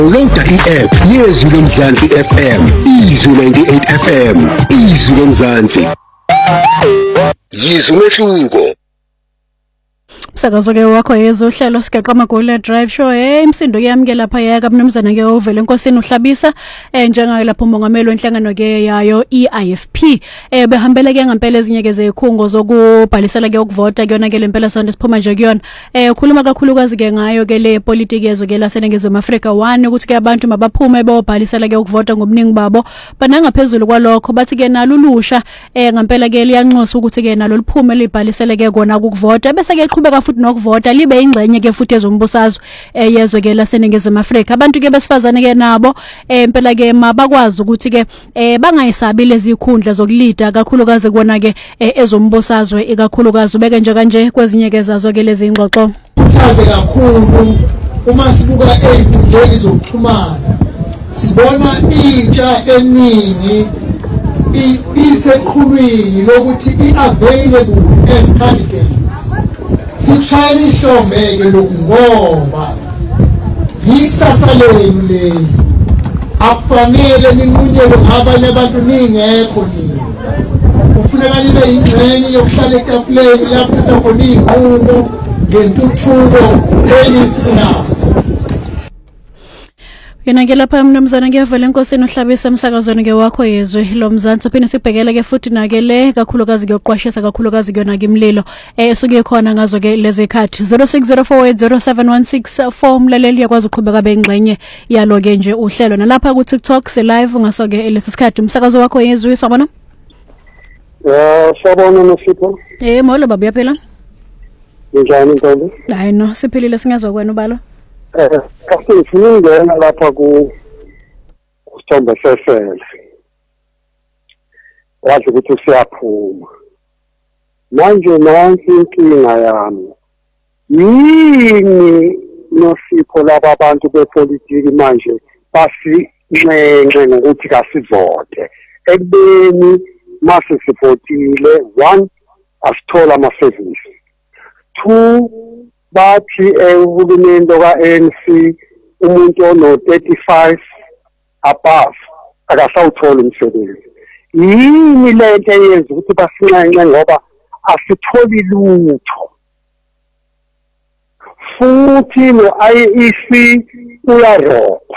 Loader i-app yezwi lomzansi FM, izwi 98 FM, izwi lomzansi. Yizwi umehluko. Sakazo-ke wakho yezohlelo sigaqa amagoli drive show imsindo kuyamukela phaya kaMnumzana ke ovela enkosini uhlabisa njengayo lapho umongameli wenhlangano ke yayo iIFP behambele ke ngempela ezinyeke zekhungo zokubhalisela ke ukuvota kuyona ke lempela sonke siphuma nje kuyona ukhuluma kakhulukazi ke ngayo ke le politiki yezwe ke laseNingizimu Afrika 1 ukuthi ke abantu mabaphume beyobhalisela ke ukuvota ngomningi babo banangaphezulu kwalokho bathi ke nalulusha ngempela ke liyanxosa ukuthi ke nalo liphume libhalisele ke kona ukuvota bese ke iqhubeka futhi nokuvota libe ingcenye ke futhi ezombusazwe yezwe ke laseNingizimu Afrika abantu ke besifazane ke nabo impela ke mabakwazi ukuthi ke bangayisabi lezi ikhundla zokulida kakhulukazi kubona ke ezombusazwe ikakhulukazi ubeke nje kanje kwezinye ke zazo ke lezi ingxoxo kuchaze kakhulu uma sibuka ey'nkundleni zokuxhumana sibona intsha eningi iseqhulwini lokuthi i-available as candidates sikushayela ihlombe-ke lokhu ngoba yikusasa lenu leli akufanele ninqunyelwe ngabanye abantu ningekho nina kufuneka nibe yingxenye yokuhlala etafuleni lapho kuthathwa khona iy'nqumo ngentuthuko eniyifunayo. Yena ke lapha Mnumzana ngiyavela enkosini uhlabisa emsakazweni ke wakho yezwe lomzansi phinde sibhekele ke futhi nakele kakhulukazi kuyoqwashisa kakhulukazi kuyona ke imlilo esuke khona ngazo ke lezi khathi 0604807164 umlaleli yakwazi uqhubeka bengxenye yalo ke nje uhlelo nalapha ku TikTok se live ngaso ke lesi sikhathi umsakazo wakho yezwe sabona sabona nosipho molo baba yaphela njani ntombi hayi no siphilile singezwe kwena ubalo kasi ngingena lapha ku Sithombe sesele wathi ukuthi siyaphuma manje nansi inkinga yami yini nosipho laba abantu bepolitiki manje basincenxe ngokuthi kasivote ekubeni mase sivotile 1 asithola ama-service 2 bathi uhulumeni ka-ANC umuntu ono-35 above akasawuthola umsebenzi yini lento eyenza ukuthi basincenxe ngoba asitholi lutho futhi no-IEC uyarobha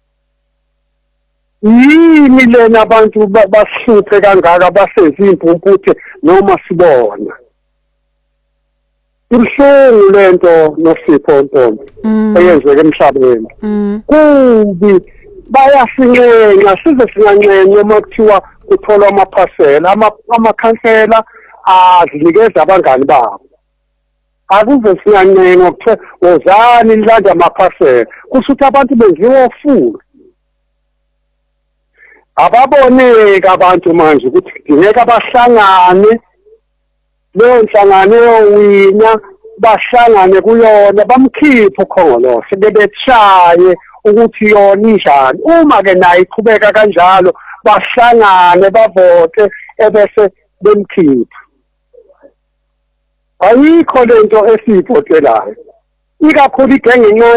yini lena abantu basihluphe kangaka basenza impumputhe noma sibona Ibhlungu lento nosipho ntombi eyenzeke emhlabeni kubi bayasincenga size singancenye uma kuthiwa kutholwa amaphasela amakhansela azinikeza abangani babo akuze singancenga kuthiwa wozani nilanda amaphasela kusuthi abantu benziwa ofuna ababoneka abantu manje ukuthi kudingeka bahlangane leyo nhlangano yowina bahlangane kuyona bamkhiphe ukhongolose bebeshaye ukuthi yona injani uma ke nayo iqhubeka kanjalo bahlangane bavote ebese bemkhiphe ayikho lento esiyivotelayo ikakhulu igenge